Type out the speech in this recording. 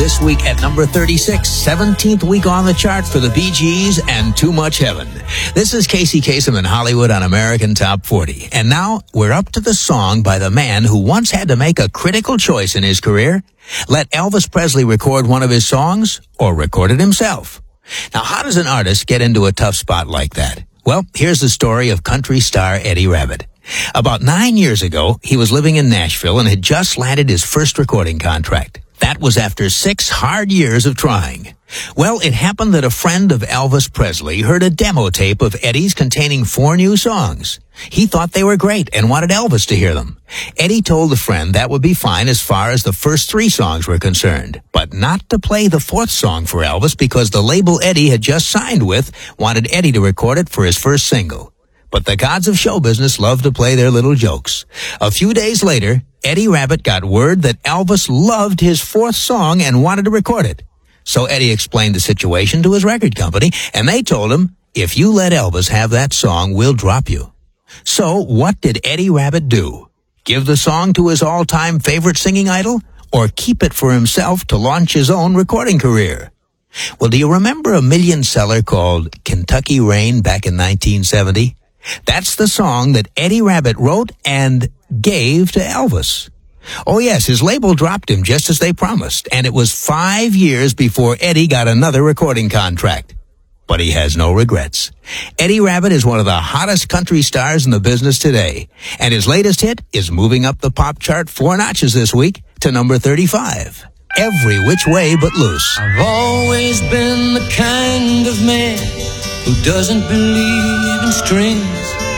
this week at number 36, 17th week on the chart for the Bee Gees and Too Much Heaven. This is Casey Kasem in Hollywood on American Top 40. And now we're up to the song by the man who once had to make a critical choice in his career. Let Elvis Presley record one of his songs or record it himself. Now, how does an artist get into a tough spot like that? Well, here's the story of country star Eddie Rabbitt. About 9 years ago, he was living in Nashville and had just landed his first recording contract. That was after 6 hard years of trying. Well, it happened that a friend of Elvis Presley heard a demo tape of Eddie's containing 4 new songs. He thought they were great and wanted Elvis to hear them. Eddie told the friend that would be fine as far as the first 3 songs were concerned, but not to play the 4th song for Elvis because the label Eddie had just signed with wanted Eddie to record it for his first single. But the gods of show business love to play their little jokes. A few days later, Eddie Rabbitt got word that Elvis loved his 4th song and wanted to record it. So Eddie explained the situation to his record company, and they told him, if you let Elvis have that song, we'll drop you. So what did Eddie Rabbitt do? Give the song to his all-time favorite singing idol, or keep it for himself to launch his own recording career? Well, do you remember a million seller called Kentucky Rain back in 1970? That's the song that Eddie Rabbitt wrote and gave to Elvis. Oh yes, his label dropped him just as they promised, and it was 5 years before Eddie got another recording contract. But he has no regrets. Eddie Rabbitt is one of the hottest country stars in the business today, and his latest hit is moving up the pop chart 4 notches this week to number 35. Every Which Way But Loose. I've always been the kind of man who doesn't believe in strings.